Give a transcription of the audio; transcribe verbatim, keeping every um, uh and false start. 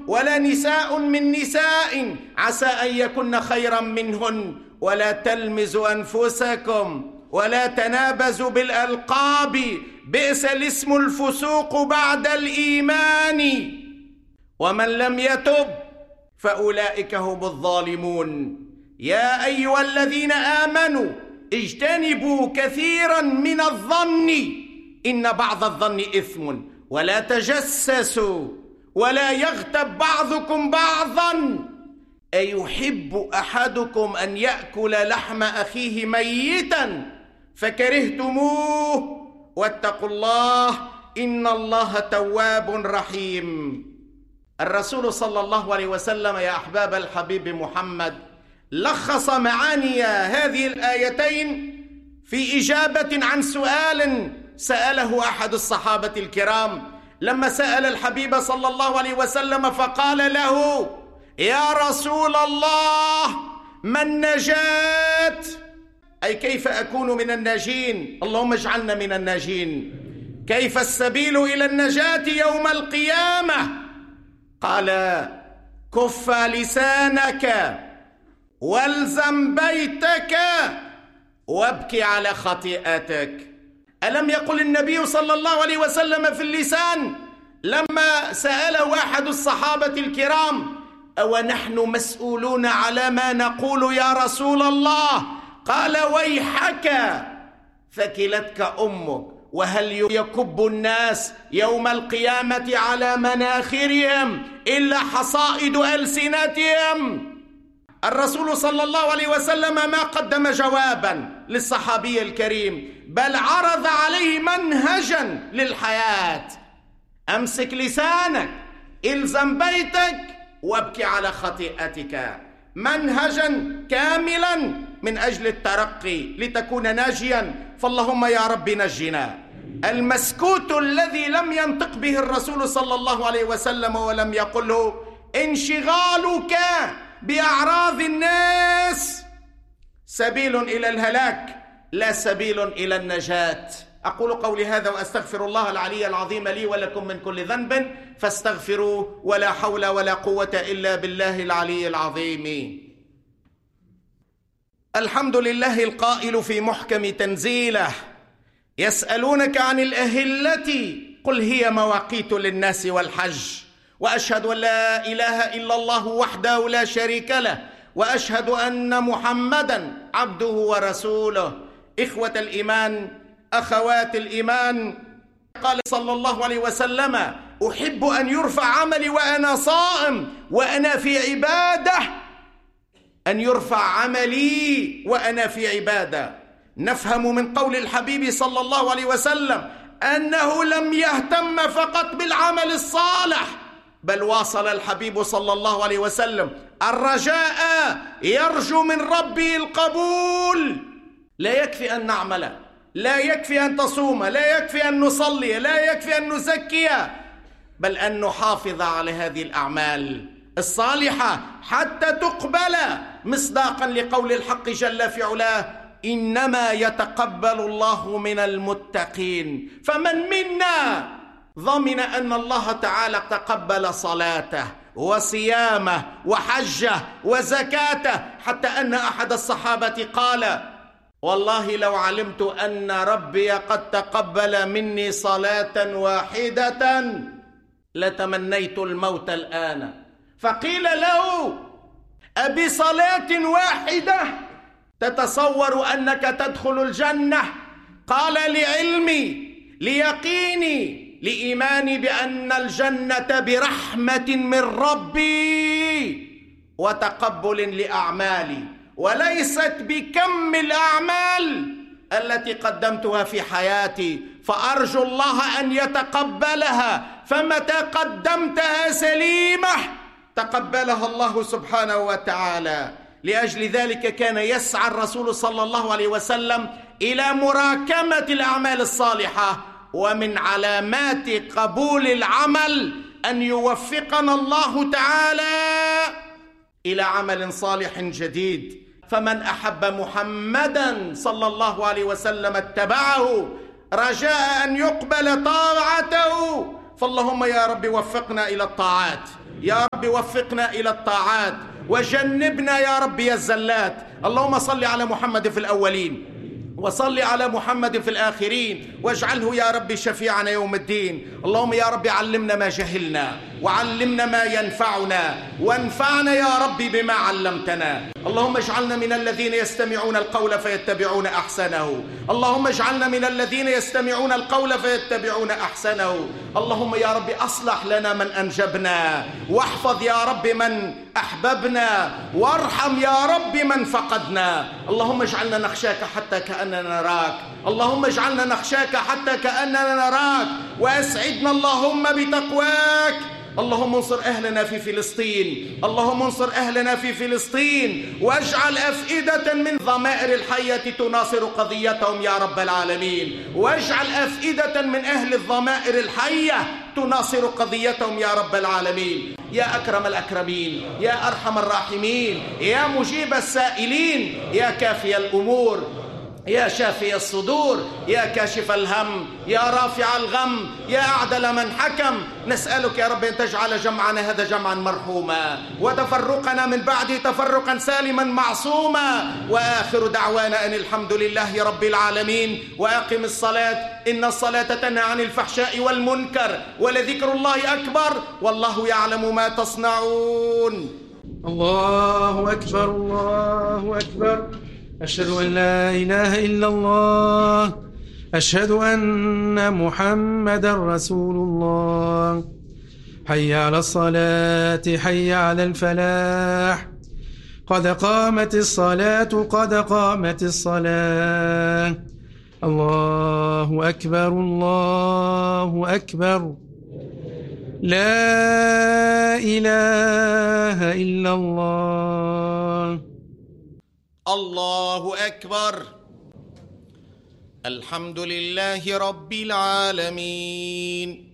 ولا نساء من نساء عسى أن يكن خيرا منهن، ولا تلمزوا أنفسكم ولا تنابزوا بالألقاب، بئس الاسم الفسوق بعد الإيمان، ومن لم يتب فأولئك هم الظالمون. يا أيها الذين آمنوا اجتنبوا كثيرا من الظن إن بعض الظن إثم، ولا تجسسوا ولا يغتب بعضكم بعضا، أيحب أحدكم أن يأكل لحم أخيه ميتا فكرهتموه واتقوا الله إن الله تواب رحيم. الرسول صلى الله عليه وسلم يا أحباب الحبيب محمد لخص معاني هذه الآيتين في إجابة عن سؤال سأله أحد الصحابة الكرام، لما سأل الحبيب صلى الله عليه وسلم فقال له: يا رسول الله ما النجاة؟ أي كيف أكون من الناجين؟ اللهم اجعلنا من الناجين. كيف السبيل إلى النجاة يوم القيامة؟ قال: كف لسانك والزم بيتك وابكي على خطيئتك. ألم يقل النبي صلى الله عليه وسلم في اللسان لما سأله أحد الصحابة الكرام: أو نحن مسؤولون على ما نقول يا رسول الله؟ قال: ويحك ثكلتك أمك. وهل يكب الناس يوم القيامة على مناخرهم إلا حصائد ألسنتهم؟ الرسول صلى الله عليه وسلم ما قدم جوابا للصحابي الكريم، بل عرض عليه منهجا للحياة: أمسك لسانك، إلزم بيتك، وابكي على خطيئتك. منهجا كاملا من أجل الترقي لتكون ناجيا، فاللهم يا رب نجنا. المسكوت الذي لم ينطق به الرسول صلى الله عليه وسلم ولم يقله: انشغالك بأعراض الناس سبيل إلى الهلاك لا سبيل إلى النجاة. أقول قولي هذا وأستغفر الله العلي العظيم لي ولكم من كل ذنب فاستغفروه، ولا حول ولا قوة إلا بالله العلي العظيم. الحمد لله القائل في محكم تنزيله: يسألونك عن الأهلة قل هي مواقيت للناس والحج، وأشهد أن لا إله إلا الله وحده لا شريك له، وأشهد أن محمدا عبده ورسوله. إخوة الإيمان، أخوات الإيمان، قال صلى الله عليه وسلم: أحب أن يرفع عملي وأنا صائم وأنا في عبادة، أن يرفع عملي وأنا في عبادة. نفهم من قول الحبيب صلى الله عليه وسلم أنه لم يهتم فقط بالعمل الصالح، بل واصل الحبيب صلى الله عليه وسلم: الرجاء يرجو من ربه القبول. لا يكفي أن نعمل، لا يكفي أن تصوم، لا يكفي أن نصلي، لا يكفي أن نزكي، بل أن نحافظ على هذه الأعمال الصالحة حتى تقبل، مصداقا لقول الحق جل في علاه: إنما يتقبل الله من المتقين. فمن منا ضمن أن الله تعالى تقبل صلاته وصيامه وحجه وزكاته، حتى أن أحد الصحابة قال: والله لو علمت أن ربي قد تقبل مني صلاة واحدة لتمنيت الموت الآن. فقيل له: أبصلاة واحدة تتصور أنك تدخل الجنة؟ قال: لعلمي، ليقيني، لإيماني بأن الجنة برحمة من ربي وتقبل لأعمالي، وليست بكم الأعمال التي قدمتها في حياتي، فأرجو الله أن يتقبلها، فمتى قدمتها سليمة تقبلها الله سبحانه وتعالى. لأجل ذلك كان يسعى الرسول صلى الله عليه وسلم إلى مراكمة الأعمال الصالحة، ومن علامات قبول العمل أن يوفقنا الله تعالى إلى عمل صالح جديد. فمن أحب محمدا صلى الله عليه وسلم اتبعه رجاء أن يقبل طاعته، فاللهم يا رب وفقنا إلى الطاعات، يا رب وفقنا إلى الطاعات وجنبنا يا رب يا الزلات. اللهم صل على محمد في الأولين وصل على محمد في الآخرين، واجعله يا رب شفيعنا يوم الدين. اللهم يا رب علمنا ما جهلنا وعلمنا ما ينفعنا وانفعنا يا رب بما علمتنا. اللهم اجعلنا من الذين يستمعون القول فيتبعون أحسنه. اللهم اجعلنا من الذين يستمعون القول فيتبعون أحسنه. اللهم يا رب أصلح لنا من أنجبنا، واحفظ يا رب من أحببنا، وارحم يا رب من فقدنا. اللهم اجعلنا نخشاك حتى كأننا نراك. اللهم اجعلنا نخشاك حتى كأننا نراك، وأسعدنا اللهم بتقواك. اللهم انصر أهلنا في فلسطين، اللهم انصر أهلنا في فلسطين، واجعل أفئدة من ضمائر الحية تناصر قضيتهم يا رب العالمين، واجعل أفئدة من أهل الضمائر الحية تناصر قضيتهم يا رب العالمين. يا أكرم الأكرمين، يا أرحم الراحمين، يا مجيب السائلين، يا كافي الأمور، يا شافي الصدور، يا كاشف الهم، يا رافع الغم، يا أعدل من حكم، نسألك يا رب أن تجعل جمعنا هذا جمعا مرحوما، وتفرقنا من بعده تفرقا سالما معصوما، وآخر دعوانا أن الحمد لله رب العالمين. وأقم الصلاة إن الصلاة تنهى عن الفحشاء والمنكر، ولذكر الله أكبر، والله يعلم ما تصنعون. الله أكبر الله أكبر. أشهد أن لا إله إلا الله، أشهد أن محمدا رسول الله. حي على الصلاة، حي على الفلاح، قد قامت الصلاة، قد قامت الصلاة. الله أكبر الله أكبر. لا إله إلا الله. الله أكبر. الحمد لله رب العالمين.